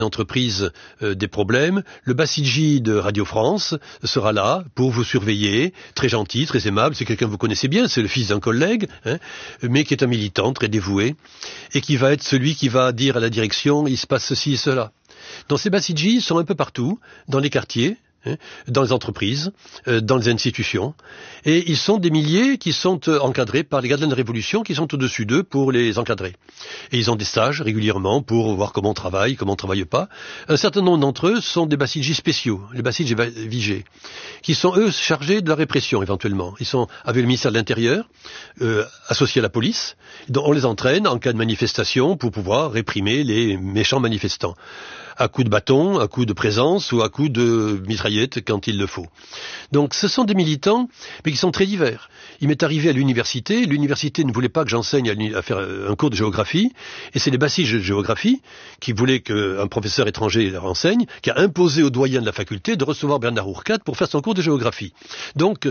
entreprise des problèmes, le Bassidji de Radio France sera là pour vous surveiller, très gentil, très aimable, c'est quelqu'un que vous connaissez bien, c'est le fils d'un collègue, mais qui est un militant très dévoué, et qui va être celui qui va dire à la direction, il se passe ceci et cela. Donc ces Bassidjis sont un peu partout, dans les quartiers, dans les entreprises, dans les institutions, et ils sont des milliers qui sont encadrés par les gardiens de la Révolution qui sont au-dessus d'eux pour les encadrer. Et ils ont des stages régulièrement pour voir comment on travaille, comment on ne travaille pas. Un certain nombre d'entre eux sont des Bassidjis spéciaux, les Bassidjis vigés, qui sont eux chargés de la répression éventuellement. Ils sont avec le ministère de l'Intérieur, associés à la police, donc on les entraîne en cas de manifestation pour pouvoir réprimer les méchants manifestants. À coups de bâton, à coups de présence ou à coups de mitraillette quand il le faut. Donc ce sont des militants, mais qui sont très divers. Il m'est arrivé à l'université ne voulait pas que j'enseigne à faire un cours de géographie, et c'est les Bassidjis de géographie qui voulaient qu'un professeur étranger leur enseigne, qui a imposé au doyen de la faculté de recevoir Bernard Hourcade pour faire son cours de géographie. Donc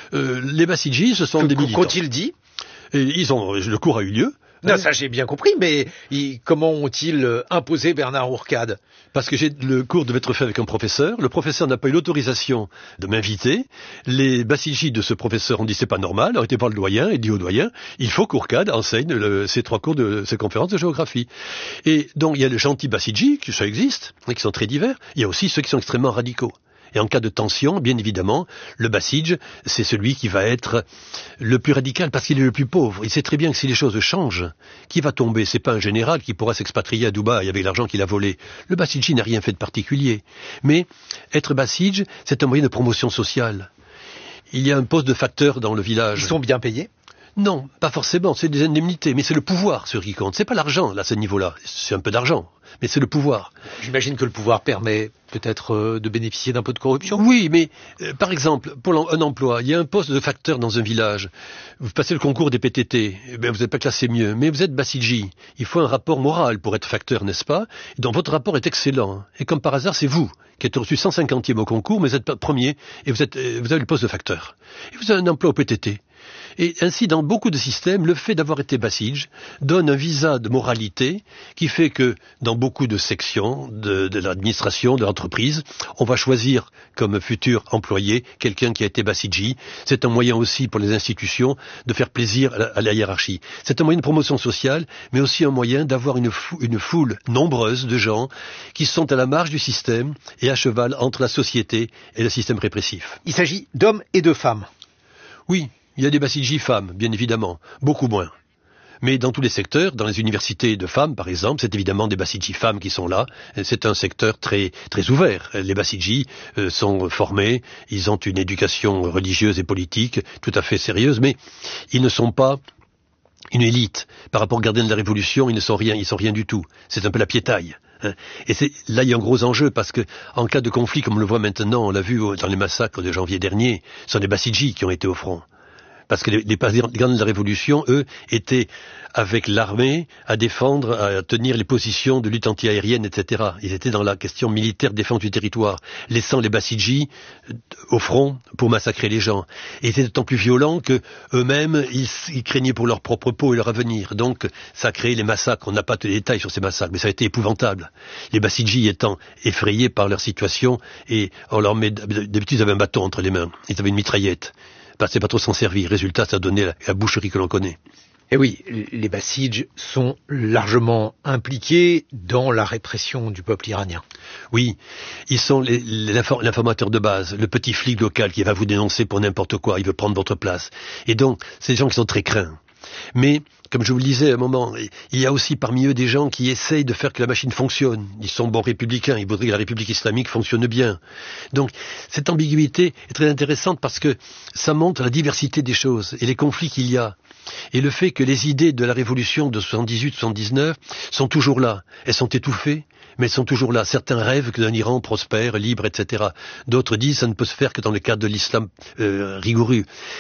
les Bassidjis, ce sont des militants. Qu'ont-ils dit ? Et le cours a eu lieu. Non, ça j'ai bien compris, mais comment ont-ils imposé Bernard Hourcade ? Parce que le cours devait être fait avec un professeur. Le professeur n'a pas eu l'autorisation de m'inviter. Les Bassidjis de ce professeur ont dit c'est pas normal, arrêté par le doyen, et dit au doyen, il faut qu'Hourcade enseigne ces 3 cours de ces conférences de géographie. Et donc il y a les gentils Bassidjis, qui ça existe, et qui sont très divers. Il y a aussi ceux qui sont extrêmement radicaux. Et en cas de tension, bien évidemment, le Bassidj, c'est celui qui va être le plus radical parce qu'il est le plus pauvre. Il sait très bien que si les choses changent, qui va tomber ? C'est pas un général qui pourra s'expatrier à Dubaï avec l'argent qu'il a volé. Le Bassidji n'a rien fait de particulier. Mais être Bassidj, c'est un moyen de promotion sociale. Il y a un poste de facteur dans le village. Ils sont bien payés ? Non, pas forcément, c'est des indemnités, mais c'est le pouvoir sur qui compte. C'est pas l'argent, là, à ce niveau-là. C'est un peu d'argent, mais c'est le pouvoir. J'imagine que le pouvoir permet peut-être de bénéficier d'un peu de corruption. Oui, mais par exemple, pour un emploi, il y a un poste de facteur dans un village. Vous passez le concours des PTT, vous n'êtes pas classé mieux, mais vous êtes Bassidji. Il faut un rapport moral pour être facteur, n'est-ce pas ? Donc votre rapport est excellent. Et comme par hasard, c'est vous qui êtes reçu 150e au concours, mais vous êtes premier, et vous avez le poste de facteur. Et vous avez un emploi au PTT. Et ainsi, dans beaucoup de systèmes, le fait d'avoir été Bassidj donne un visa de moralité qui fait que dans beaucoup de sections de l'administration, de l'entreprise, on va choisir comme futur employé quelqu'un qui a été Bassidji. C'est un moyen aussi pour les institutions de faire plaisir à la hiérarchie. C'est un moyen de promotion sociale, mais aussi un moyen d'avoir une foule nombreuse de gens qui sont à la marge du système et à cheval entre la société et le système répressif. Il s'agit d'hommes et de femmes. Oui. Il y a des Bassidjis femmes, bien évidemment, beaucoup moins. Mais dans tous les secteurs, dans les universités de femmes, par exemple, c'est évidemment des Bassidjis femmes qui sont là. C'est un secteur très, très ouvert. Les Bassidjis sont formés, ils ont une éducation religieuse et politique tout à fait sérieuse, mais ils ne sont pas une élite. Par rapport aux gardiens de la Révolution, ils sont rien du tout. C'est un peu la piétaille. Et là, il y a un gros enjeu, parce que en cas de conflit, comme on le voit maintenant, on l'a vu dans les massacres de janvier dernier, ce sont des Bassidjis qui ont été au front. Parce que les gardiens de la Révolution, eux, étaient avec l'armée à défendre, à tenir les positions de lutte anti-aérienne, etc. Ils étaient dans la question militaire de défense du territoire, laissant les Bassidjis au front pour massacrer les gens. Et ils étaient d'autant plus violents que eux-mêmes, ils craignaient pour leur propre peau et leur avenir. Donc, ça a créé les massacres. On n'a pas tous les détails sur ces massacres, mais ça a été épouvantable. Les Bassidjis étant effrayés par leur situation, et on leur met, d'habitude, ils avaient un bâton entre les mains. Ils avaient une mitraillette. C'est pas trop s'en servir. Résultat, ça a donné la boucherie que l'on connaît. Et oui, les Bassidj sont largement impliqués dans la répression du peuple iranien. Oui, ils sont l'informateur de base, le petit flic local qui va vous dénoncer pour n'importe quoi, il veut prendre votre place. Et donc, c'est des gens qui sont très craints. Mais, comme je vous le disais à un moment, il y a aussi parmi eux des gens qui essayent de faire que la machine fonctionne. Ils sont bons républicains, ils voudraient que la République islamique fonctionne bien. Donc, cette ambiguïté est très intéressante parce que ça montre la diversité des choses et les conflits qu'il y a. Et le fait que les idées de la révolution de 78-79 sont toujours là. Elles sont étouffées, mais elles sont toujours là. Certains rêvent qu'un Iran prospère, libre, etc. D'autres disent que ça ne peut se faire que dans le cadre de l'islam rigoureux.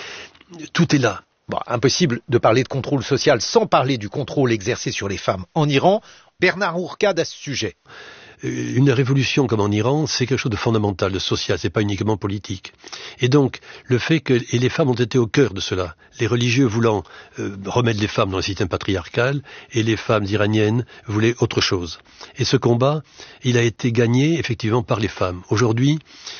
Tout est là. Bon, impossible de parler de contrôle social sans parler du contrôle exercé sur les femmes en Iran. Bernard Hourcade à ce sujet. une révolution comme en Iran, c'est quelque chose de fondamental, de social, c'est pas uniquement politique. Et donc, le fait que et les femmes ont été au cœur de cela, les religieux voulant remettre les femmes dans le système patriarcal, et les femmes iraniennes voulaient autre chose. Et ce combat, il a été gagné effectivement par les femmes. Aujourd'hui,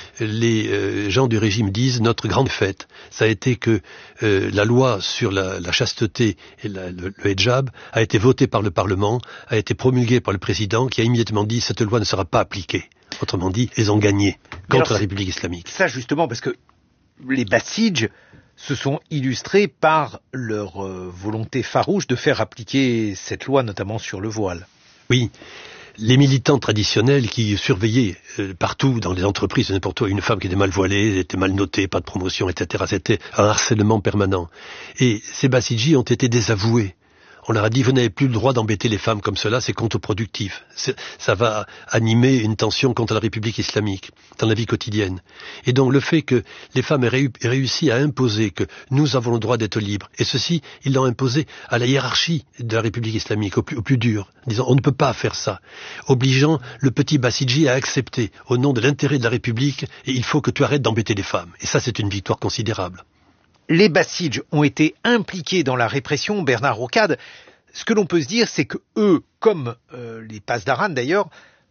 les gens du régime disent notre grande fête, ça a été que la loi sur la chasteté et le hijab a été votée par le Parlement, a été promulguée par le président qui a immédiatement dit cette loi ne sera pas appliquée. Autrement dit, ils ont gagné contre la République islamique. Ça justement parce que les Bassidj se sont illustrés par leur volonté farouche de faire appliquer cette loi, notamment sur le voile. Oui. Les militants traditionnels qui surveillaient partout dans les entreprises, n'importe où, une femme qui était mal voilée, était mal notée, pas de promotion, etc. C'était un harcèlement permanent. Et ces Bassidji ont été désavoués. On leur a dit, vous n'avez plus le droit d'embêter les femmes comme cela, c'est contre-productif. Ça va animer une tension contre la République islamique dans la vie quotidienne. Et donc le fait que les femmes aient réussi à imposer que nous avons le droit d'être libres, et ceci, ils l'ont imposé à la hiérarchie de la République islamique, au plus dur, disant, on ne peut pas faire ça, obligeant le petit Bassidji à accepter, au nom de l'intérêt de la République, et il faut que tu arrêtes d'embêter les femmes. Et ça, c'est une victoire considérable. Les Bassidj ont été impliqués dans la répression, Bernard Hourcade. Ce que l'on peut se dire, c'est que eux, comme les Pasdaran d'ailleurs,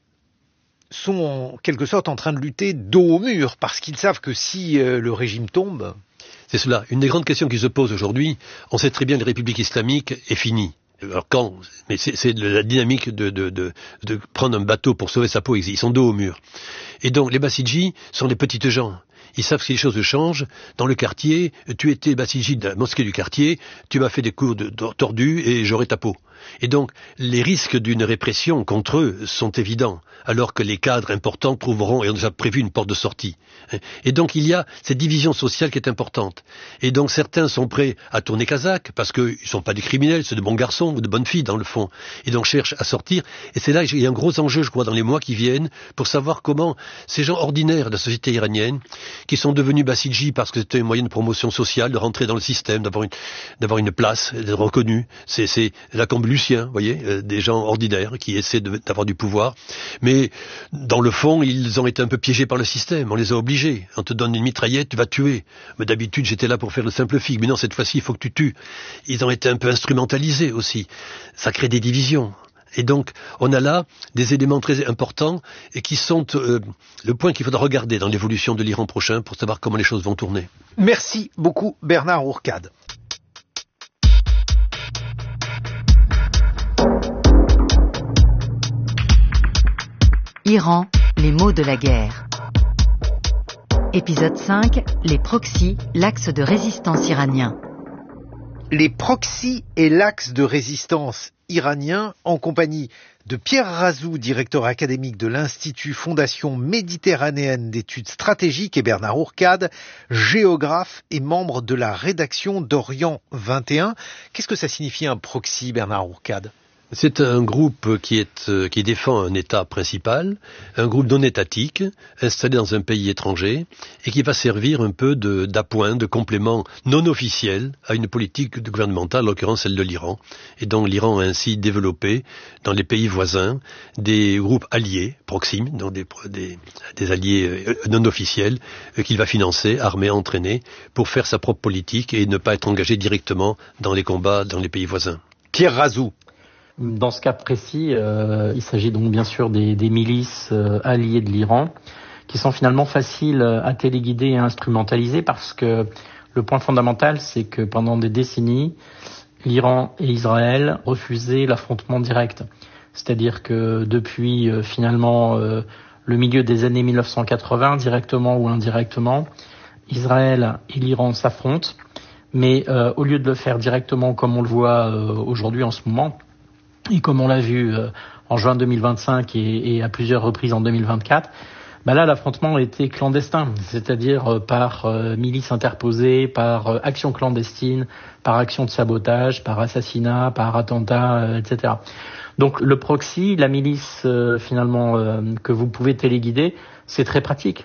sont en quelque sorte en train de lutter dos au mur, parce qu'ils savent que si le régime tombe... C'est cela. Une des grandes questions qui se pose aujourd'hui, on sait très bien que la République islamique est finie. Alors quand, mais c'est la dynamique de prendre un bateau pour sauver sa peau, ils sont dos au mur. Et donc les Bassidji sont des petites gens. Ils savent que si les choses changent, dans le quartier, tu étais Bassidji de la mosquée du quartier, tu m'as fait des coups tordus et j'aurai ta peau. Et donc, les risques d'une répression contre eux sont évidents, alors que les cadres importants trouveront et ont déjà prévu une porte de sortie. Et donc, il y a cette division sociale qui est importante. Et donc, certains sont prêts à tourner kazakh, parce qu'ils ne sont pas des criminels, c'est de bons garçons ou de bonnes filles, dans le fond. Et donc, cherchent à sortir. Et c'est là qu'il y a un gros enjeu, je crois, dans les mois qui viennent, pour savoir comment ces gens ordinaires de la société iranienne, qui sont devenus Bassidji parce que c'était un moyen de promotion sociale, de rentrer dans le système, d'avoir une place, d'être reconnu. C'est la Lucien, vous voyez, des gens ordinaires qui essaient d'avoir du pouvoir. Mais dans le fond, ils ont été un peu piégés par le système. On les a obligés. On te donne une mitraillette, tu vas tuer. Mais d'habitude, j'étais là pour faire le simple figue. Mais non, cette fois-ci, il faut que tu tues. Ils ont été un peu instrumentalisés aussi. Ça crée des divisions. Et donc, on a là des éléments très importants et qui sont le point qu'il faudra regarder dans l'évolution de l'Iran prochain pour savoir comment les choses vont tourner. Merci beaucoup, Bernard Hourcade. Iran, les maux de la guerre. Épisode 5, les proxys, l'axe de résistance iranien. Les proxys et l'axe de résistance iranien, en compagnie de Pierre Razou, directeur académique de l'Institut Fondation Méditerranéenne d'études stratégiques, et Bernard Hourcade, géographe et membre de la rédaction d'Orient 21. Qu'est-ce que ça signifie un proxy, Bernard Hourcade ? C'est un groupe qui défend un État principal, un groupe non étatique, installé dans un pays étranger, et qui va servir un peu d'appoint, de complément non officiel à une politique gouvernementale, en l'occurrence celle de l'Iran. Et donc l'Iran a ainsi développé, dans les pays voisins, des groupes alliés, proximes, donc des alliés non officiels, qu'il va financer, armer, entraîner, pour faire sa propre politique et ne pas être engagé directement dans les combats dans les pays voisins. Pierre Razou. Dans ce cas précis, il s'agit donc bien sûr des milices alliées de l'Iran, qui sont finalement faciles à téléguider et à instrumentaliser, parce que le point fondamental, c'est que pendant des décennies, l'Iran et Israël refusaient l'affrontement direct. C'est-à-dire que depuis finalement le milieu des années 1980, directement ou indirectement, Israël et l'Iran s'affrontent, mais au lieu de le faire directement comme on le voit aujourd'hui en ce moment, et comme on l'a vu en juin 2025 et à plusieurs reprises en 2024, là l'affrontement était clandestin, c'est-à-dire par milices interposées, par action clandestine, par action de sabotage, par assassinat, par attentat, etc. Donc le proxy, la milice finalement que vous pouvez téléguider, c'est très pratique.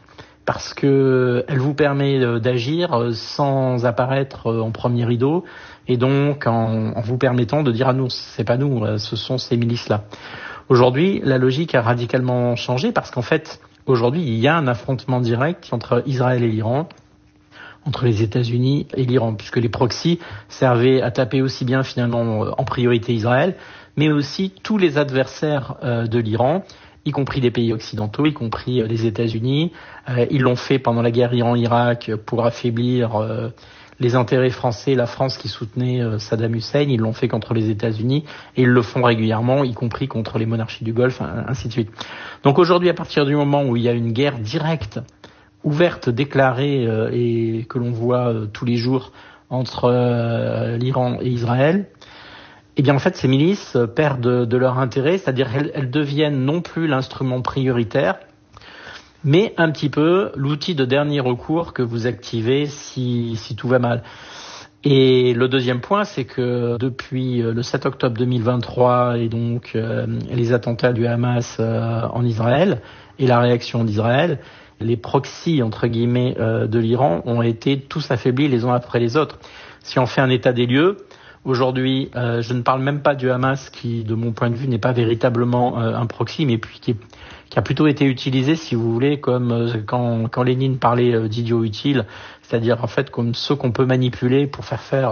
parce que elle vous permet d'agir sans apparaître en premier rideau, et donc en vous permettant de dire à nous, c'est pas nous, ce sont ces milices-là. Aujourd'hui, la logique a radicalement changé parce qu'en fait, aujourd'hui, il y a un affrontement direct entre Israël et l'Iran, entre les États-Unis et l'Iran, puisque les proxys servaient à taper aussi bien finalement en priorité Israël, mais aussi tous les adversaires de l'Iran, y compris des pays occidentaux, y compris les États-Unis. Ils l'ont fait pendant la guerre Iran-Irak pour affaiblir les intérêts français, la France qui soutenait Saddam Hussein. Ils l'ont fait contre les États-Unis et ils le font régulièrement, y compris contre les monarchies du Golfe, ainsi de suite. Donc aujourd'hui, à partir du moment où il y a une guerre directe, ouverte, déclarée et que l'on voit tous les jours entre l'Iran et Israël, eh bien en fait ces milices perdent de leur intérêt, c'est-à-dire elles deviennent non plus l'instrument prioritaire, mais un petit peu l'outil de dernier recours que vous activez si tout va mal. Et le deuxième point, c'est que depuis le 7 octobre 2023 et donc les attentats du Hamas en Israël et la réaction d'Israël, les proxys, entre guillemets, de l'Iran ont été tous affaiblis les uns après les autres. Si on fait un état des lieux, aujourd'hui, je ne parle même pas du Hamas qui, de mon point de vue, n'est pas véritablement un proxy, mais puis qui a plutôt été utilisé, si vous voulez, comme quand Lénine parlait d'idiots utiles, c'est-à-dire en fait comme ceux qu'on peut manipuler pour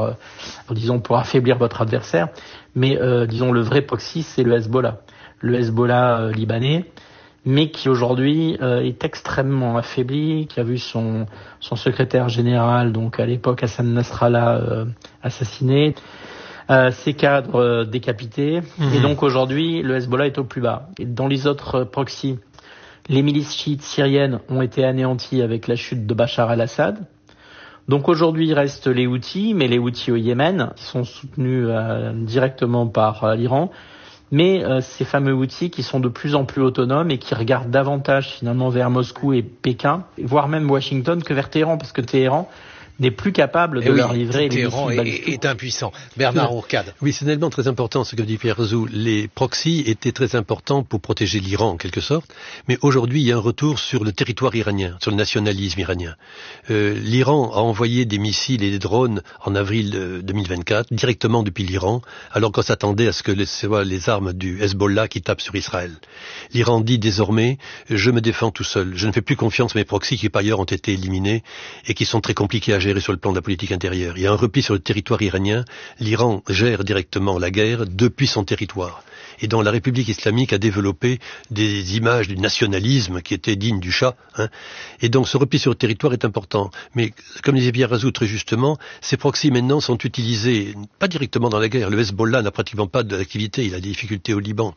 pour affaiblir votre adversaire. Mais disons, le vrai proxy, c'est le Hezbollah. Le Hezbollah libanais, mais qui aujourd'hui est extrêmement affaibli, qui a vu son secrétaire général, donc à l'époque Hassan Nasrallah, assassiné, ses cadres décapités, et donc aujourd'hui le Hezbollah est au plus bas. Et dans les autres proxys, les milices chiites syriennes ont été anéanties avec la chute de Bachar al-Assad. Donc aujourd'hui il reste les Houthis, mais les Houthis au Yémen, qui sont soutenus directement par l'Iran, mais ces fameux Houthis qui sont de plus en plus autonomes et qui regardent davantage finalement vers Moscou et Pékin, voire même Washington, que vers Téhéran, parce que Téhéran n'est plus capable de leur livrer les missiles balistiques. Est impuissant. Bernard Hourcade. Oui, c'est un élément très important ce que dit Pierre Razou. Les proxys étaient très importants pour protéger l'Iran en quelque sorte, mais aujourd'hui il y a un retour sur le territoire iranien, sur le nationalisme iranien. L'Iran a envoyé des missiles et des drones en avril 2024 directement depuis l'Iran, alors qu'on s'attendait à ce que les armes du Hezbollah qui tapent sur Israël. L'Iran dit désormais, je me défends tout seul, je ne fais plus confiance à mes proxys qui par ailleurs ont été éliminés et qui sont très compliqués à gérer sur le plan de la politique intérieure. Il y a un repli sur le territoire iranien. L'Iran gère directement la guerre depuis son territoire. Et dont la République islamique a développé des images du nationalisme qui étaient dignes du Shah. Et donc ce repli sur le territoire est important. Mais comme disait Pierre Razou très justement, ces proxys maintenant sont utilisés pas directement dans la guerre. Le Hezbollah n'a pratiquement pas d'activité, il a des difficultés au Liban.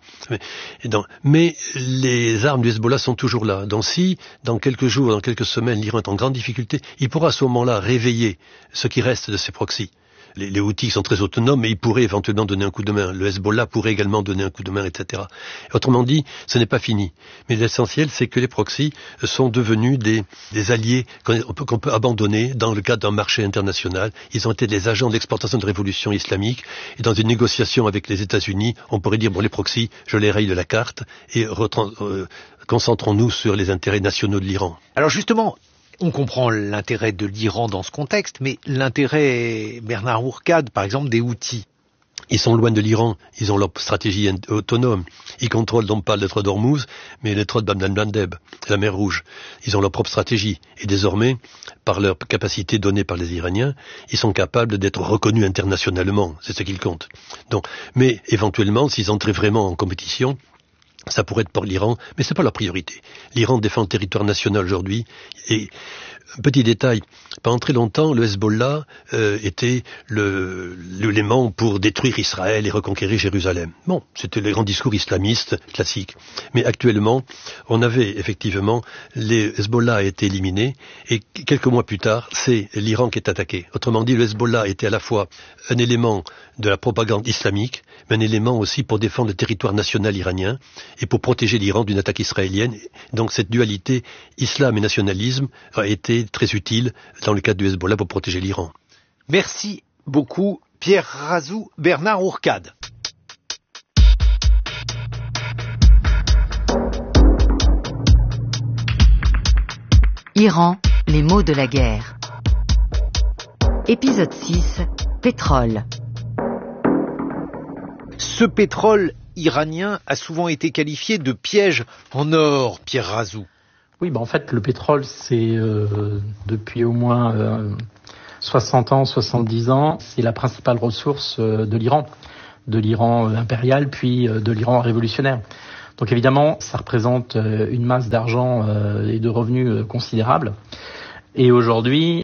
Mais les armes du Hezbollah sont toujours là. Donc si, dans quelques jours, dans quelques semaines, l'Iran est en grande difficulté, il pourra à ce moment-là réveiller ce qui reste de ces proxys. Les Houthis sont très autonomes, mais ils pourraient éventuellement donner un coup de main. Le Hezbollah pourrait également donner un coup de main, etc. Autrement dit, ce n'est pas fini. Mais l'essentiel, c'est que les proxys sont devenus des alliés qu'on peut abandonner dans le cadre d'un marché international. Ils ont été des agents d'exportation de révolution islamique. Et dans une négociation avec les États-Unis, on pourrait dire, bon, les proxys, je les raye de la carte et concentrons-nous sur les intérêts nationaux de l'Iran. Alors justement, on comprend l'intérêt de l'Iran dans ce contexte, mais l'intérêt, Bernard Hourcade, par exemple, des Houthis. Ils sont loin de l'Iran, ils ont leur stratégie autonome. Ils contrôlent donc pas le détroit d'Ormuz, mais le détroit de Bab el-Mandeb, la mer Rouge. Ils ont leur propre stratégie. Et désormais, par leur capacité donnée par les Iraniens, ils sont capables d'être reconnus internationalement. C'est ce qu'ils comptent. Donc, mais éventuellement, s'ils entraient vraiment en compétition, ça pourrait être pour l'Iran, mais c'est pas la priorité. L'Iran défend le territoire national aujourd'hui. Et petit détail, pendant très longtemps, le Hezbollah était l'élément pour détruire Israël et reconquérir Jérusalem. Bon, c'était les grands discours islamistes classiques. Mais actuellement, on avait effectivement, les Hezbollah a été éliminé, et quelques mois plus tard, c'est l'Iran qui est attaqué. Autrement dit, le Hezbollah était à la fois un élément de la propagande islamique, mais un élément aussi pour défendre le territoire national iranien et pour protéger l'Iran d'une attaque israélienne. Donc cette dualité islam et nationalisme a été très utile dans le cadre du Hezbollah pour protéger l'Iran. Merci beaucoup Pierre Razou, Bernard Hourcade. Iran, les maux de la guerre. Épisode 6, pétrole. Ce pétrole iranien a souvent été qualifié de piège en or, Pierre Razou. Oui, en fait, le pétrole, c'est depuis au moins 60 ans, 70 ans, c'est la principale ressource de l'Iran impérial, puis de l'Iran révolutionnaire. Donc évidemment, ça représente une masse d'argent et de revenus considérables. Et aujourd'hui,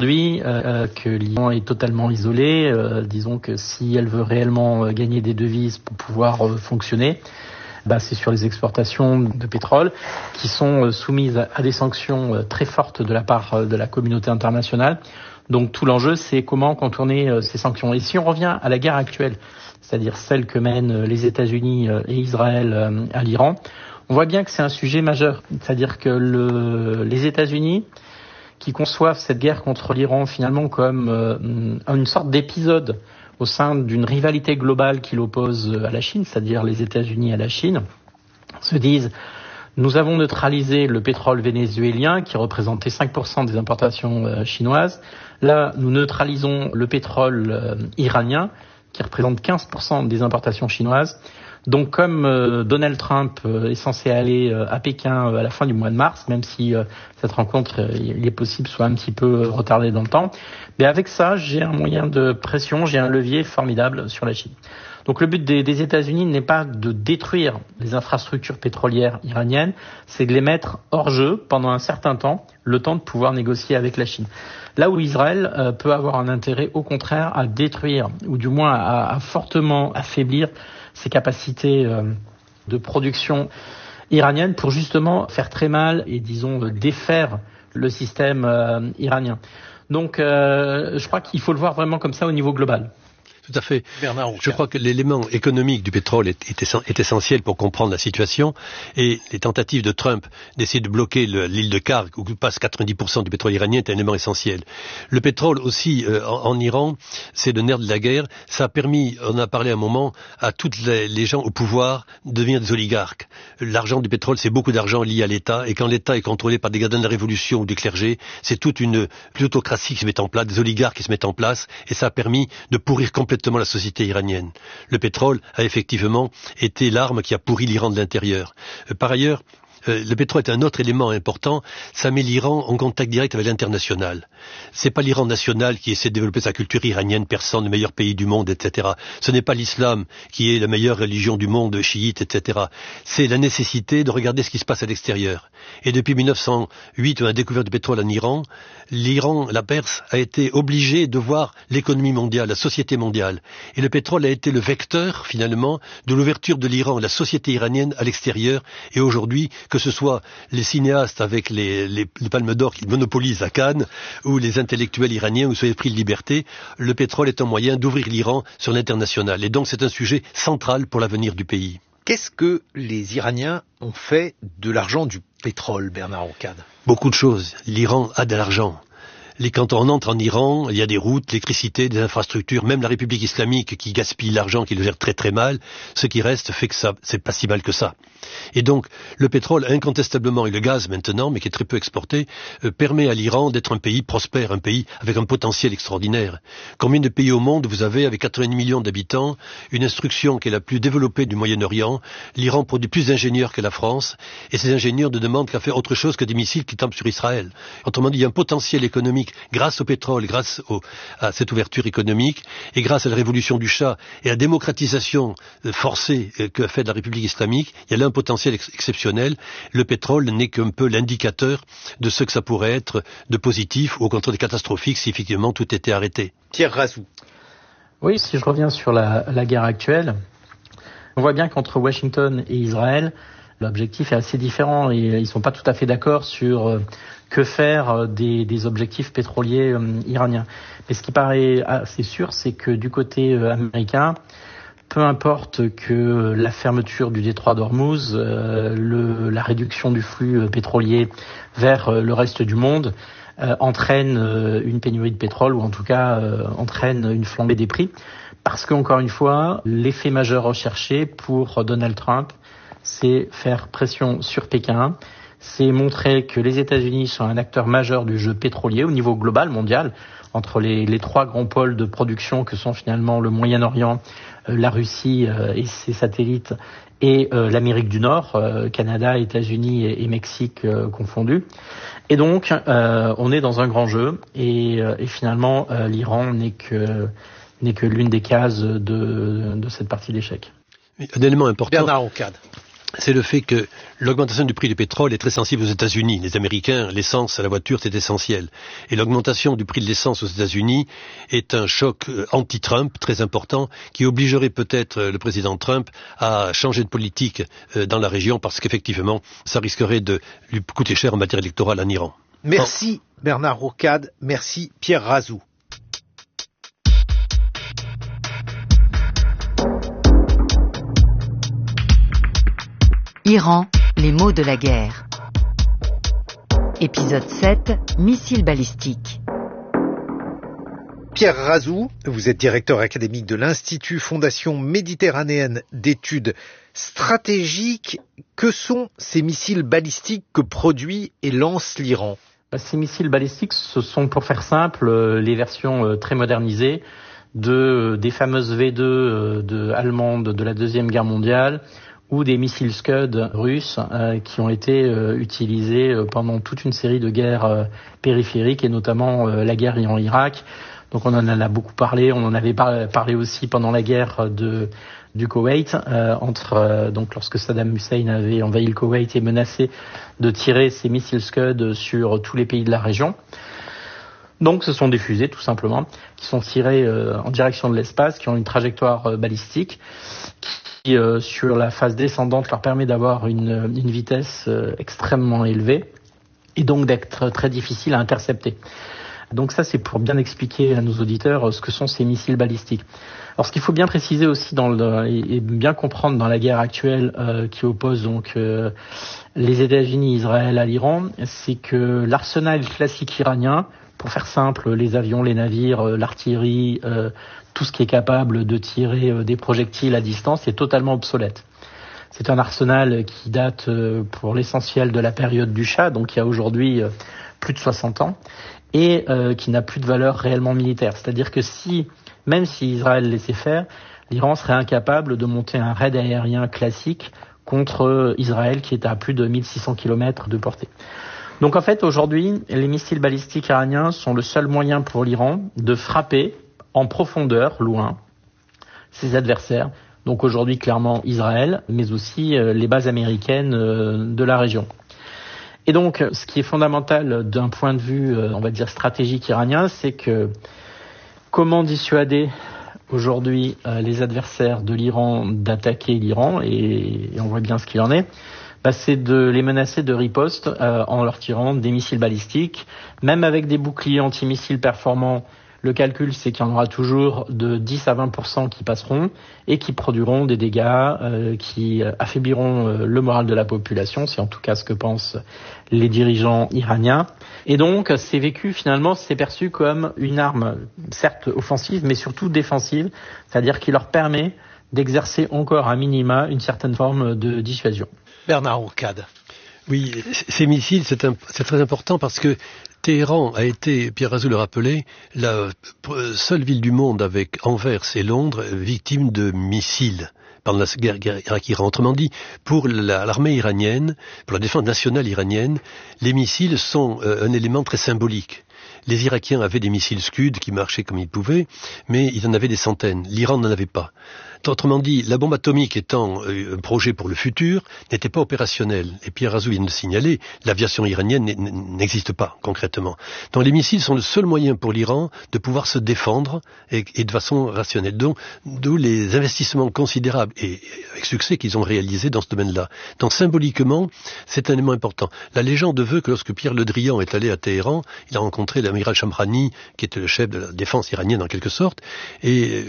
que l'Iran est totalement isolé, disons que si elle veut réellement gagner des devises pour pouvoir fonctionner, c'est sur les exportations de pétrole qui sont soumises à des sanctions très fortes de la part de la communauté internationale. Donc tout l'enjeu, c'est comment contourner ces sanctions. Et si on revient à la guerre actuelle, c'est-à-dire celle que mènent les États-Unis et Israël à l'Iran, on voit bien que c'est un sujet majeur. C'est-à-dire que les États-Unis, qui conçoivent cette guerre contre l'Iran finalement comme une sorte d'épisode au sein d'une rivalité globale qui l'oppose à la Chine, c'est-à-dire les États-Unis à la Chine, se disent: nous avons neutralisé le pétrole vénézuélien qui représentait 5% des importations chinoises. Là, nous neutralisons le pétrole iranien qui représente 15% des importations chinoises. Donc comme Donald Trump est censé aller à Pékin à la fin du mois de mars, même si cette rencontre, il est possible, soit un petit peu retardée dans le temps, mais avec ça, j'ai un moyen de pression, j'ai un levier formidable sur la Chine. Donc le but des États-Unis n'est pas de détruire les infrastructures pétrolières iraniennes, c'est de les mettre hors jeu pendant un certain temps, le temps de pouvoir négocier avec la Chine. Là où Israël peut avoir un intérêt, au contraire, à détruire, ou du moins à fortement affaiblir ses capacités de production iranienne pour justement faire très mal et, disons, défaire le système iranien. Donc je crois qu'il faut le voir vraiment comme ça au niveau global. Tout à fait. Je crois que l'élément économique du pétrole est essentiel pour comprendre la situation, et les tentatives de Trump d'essayer de bloquer l'île de Karg, où passe 90% du pétrole iranien, est un élément essentiel. Le pétrole aussi, en Iran, c'est le nerf de la guerre. Ça a permis, on a parlé un moment, à tous les gens au pouvoir de devenir des oligarques. L'argent du pétrole, c'est beaucoup d'argent lié à l'État, et quand l'État est contrôlé par des gardiens de la Révolution ou des clergés, c'est toute une plutocratie qui se met en place, des oligarques qui se mettent en place, et ça a permis de pourrir complètement la société iranienne. Le pétrole a effectivement été l'arme qui a pourri l'Iran de l'intérieur. Par ailleurs, le pétrole est un autre élément important, ça met l'Iran en contact direct avec l'international. C'est pas l'Iran national qui essaie de développer sa culture iranienne, persane, le meilleur pays du monde, etc. Ce n'est pas l'islam qui est la meilleure religion du monde, chiite, etc. C'est la nécessité de regarder ce qui se passe à l'extérieur. Et depuis 1908, on a découvert du pétrole en Iran. L'Iran, la Perse, a été obligé de voir l'économie mondiale, la société mondiale. Et le pétrole a été le vecteur, finalement, de l'ouverture de l'Iran, la société iranienne à l'extérieur. Et aujourd'hui, que ce soit les cinéastes avec les palmes d'or qu'ils monopolisent à Cannes, ou les intellectuels iraniens, ou sur les prix de liberté, le pétrole est un moyen d'ouvrir l'Iran sur l'international. Et donc c'est un sujet central pour l'avenir du pays. Qu'est-ce que les Iraniens ont fait de l'argent du pétrole, Bernard Ancade? Beaucoup de choses. L'Iran a de l'argent. Quand on entre en Iran, il y a des routes, l'électricité, des infrastructures, même la République islamique qui gaspille l'argent, qui le gère très très mal, ce qui reste fait que ça, c'est pas si mal que ça. Et donc, le pétrole, incontestablement, et le gaz maintenant, mais qui est très peu exporté, permet à l'Iran d'être un pays prospère, un pays avec un potentiel extraordinaire. Combien de pays au monde vous avez, avec 80 millions d'habitants, une instruction qui est la plus développée du Moyen-Orient? L'Iran produit plus d'ingénieurs que la France, et ces ingénieurs ne demandent qu'à faire autre chose que des missiles qui tombent sur Israël. Autrement dit, il y a un potentiel économique grâce au pétrole, grâce à cette ouverture économique, et grâce à la révolution du Shah et à la démocratisation forcée qu'a fait la République islamique, il y a là un potentiel exceptionnel. Le pétrole n'est qu'un peu l'indicateur de ce que ça pourrait être de positif, ou au contraire de catastrophique, si effectivement tout était arrêté. Pierre Razou. Oui, si je reviens sur la guerre actuelle, on voit bien qu'entre Washington et Israël, l'objectif est assez différent, et ils sont pas tout à fait d'accord sur que faire des objectifs pétroliers iraniens. Mais ce qui paraît assez sûr, c'est que du côté américain, peu importe que la fermeture du détroit d'Ormuz, la réduction du flux pétrolier vers le reste du monde entraîne une pénurie de pétrole, ou en tout cas entraîne une flambée des prix, parce qu'encore une fois, l'effet majeur recherché pour Donald Trump, c'est faire pression sur Pékin, c'est montrer que les États-Unis sont un acteur majeur du jeu pétrolier au niveau global, mondial, entre les trois grands pôles de production que sont finalement le Moyen-Orient, la Russie et ses satellites, et l'Amérique du Nord, Canada, États-Unis et Mexique confondus. Et donc, on est dans un grand jeu, et finalement, l'Iran n'est que l'une des cases de cette partie d'échec. Un élément important, Bernard Roncade, c'est le fait que l'augmentation du prix du pétrole est très sensible aux États-Unis. Les Américains, l'essence à la voiture, c'est essentiel. Et l'augmentation du prix de l'essence aux États-Unis est un choc anti-Trump très important qui obligerait peut-être le président Trump à changer de politique dans la région parce qu'effectivement, ça risquerait de lui coûter cher en matière électorale en Iran. merci Bernard Roncade, merci Pierre Razou. Iran, les maux de la guerre. Épisode 7, missiles balistiques. Pierre Razou, vous êtes directeur académique de l'Institut Fondation Méditerranéenne d'études stratégiques. Que sont ces missiles balistiques que produit et lance l'Iran ? Ces missiles balistiques, ce sont, pour faire simple, les versions très modernisées des fameuses V2 allemandes de la Deuxième Guerre mondiale, ou des missiles Scud russes qui ont été utilisés pendant toute une série de guerres périphériques, et notamment la guerre Iran-Irak. Donc on en a beaucoup parlé, on en avait parlé aussi pendant la guerre du Koweït, donc lorsque Saddam Hussein avait envahi le Koweït et menacé de tirer ses missiles Scud sur tous les pays de la région. Donc ce sont des fusées tout simplement qui sont tirées en direction de l'espace, qui ont une trajectoire balistique qui sur la phase descendante leur permet d'avoir une vitesse extrêmement élevée et donc d'être très difficile à intercepter. Donc ça, c'est pour bien expliquer à nos auditeurs ce que sont ces missiles balistiques. Alors ce qu'il faut bien préciser aussi et bien comprendre dans la guerre actuelle qui oppose donc les États-Unis, Israël à l'Iran, c'est que l'arsenal classique iranien, pour faire simple, les avions, les navires, l'artillerie, tout ce qui est capable de tirer des projectiles à distance est totalement obsolète. C'est un arsenal qui date pour l'essentiel de la période du Shah, donc il y a aujourd'hui plus de 60 ans, et qui n'a plus de valeur réellement militaire. C'est-à-dire que même si Israël laissait faire, l'Iran serait incapable de monter un raid aérien classique contre Israël qui est à plus de 1600 km de portée. Donc en fait, aujourd'hui, les missiles balistiques iraniens sont le seul moyen pour l'Iran de frapper en profondeur, loin, ses adversaires. Donc aujourd'hui, clairement, Israël, mais aussi les bases américaines de la région. Et donc, ce qui est fondamental d'un point de vue, on va dire, stratégique iranien, c'est que comment dissuader aujourd'hui les adversaires de l'Iran d'attaquer l'Iran, et on voit bien ce qu'il en est, c'est de les menacer de riposte en leur tirant des missiles balistiques. Même avec des boucliers antimissiles performants, le calcul c'est qu'il y en aura toujours de 10 à 20% qui passeront et qui produiront des dégâts qui affaibliront le moral de la population. C'est en tout cas ce que pensent les dirigeants iraniens. Et donc c'est vécu finalement, c'est perçu comme une arme certes offensive mais surtout défensive, c'est-à-dire qui leur permet d'exercer encore à minima une certaine forme de dissuasion. Bernard Roncade. Oui, ces missiles, c'est très important parce que Téhéran a été, Pierre Razou le rappelait, la seule ville du monde avec Anvers et Londres victime de missiles pendant la guerre Irak-Iran. Autrement dit, pour l'armée iranienne, pour la défense nationale iranienne, les missiles sont un élément très symbolique. Les Irakiens avaient des missiles Scud qui marchaient comme ils pouvaient, mais ils en avaient des centaines. L'Iran n'en avait pas. Autrement dit, la bombe atomique étant un projet pour le futur, n'était pas opérationnelle. Et Pierre Razou vient de le signaler, l'aviation iranienne n'existe pas concrètement. Donc les missiles sont le seul moyen pour l'Iran de pouvoir se défendre et de façon rationnelle. D'où les investissements considérables et avec succès qu'ils ont réalisés dans ce domaine-là. Donc symboliquement, c'est un élément important. La légende veut que lorsque Pierre Le Drian est allé à Téhéran, il a rencontré l'amiral Shamrani, qui était le chef de la défense iranienne en quelque sorte, et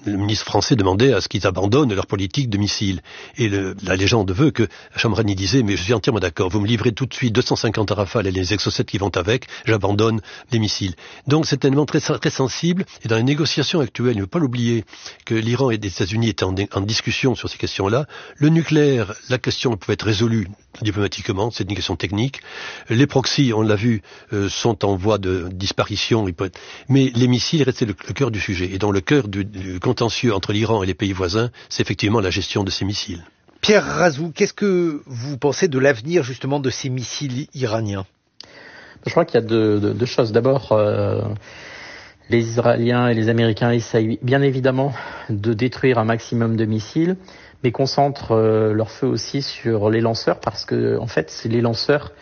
le ministre français demandait à ce qu'ils abandonnent leur politique de missiles. Et la légende veut que Chamrani disait, mais je suis entièrement d'accord, vous me livrez tout de suite 250 Rafales et les Exocet qui vont avec, j'abandonne les missiles. Donc c'est un élément très, très sensible, et dans les négociations actuelles, il ne faut pas l'oublier que l'Iran et les États-Unis étaient en discussion sur ces questions-là. Le nucléaire, la question pouvait être résolue diplomatiquement, c'est une question technique. Les proxys, on l'a vu, sont en voie de disparition, mais les missiles restaient le cœur du sujet. Et dans le cœur du contentieux entre l'Iran et les pays voisins, c'est effectivement la gestion de ces missiles. Pierre Razou, qu'est-ce que vous pensez de l'avenir justement de ces missiles iraniens ? Je crois qu'il y a deux choses. D'abord, les Israéliens et les Américains essayent bien évidemment de détruire un maximum de missiles, mais concentrent leur feu aussi sur les lanceurs, parce que en fait, c'est les lanceurs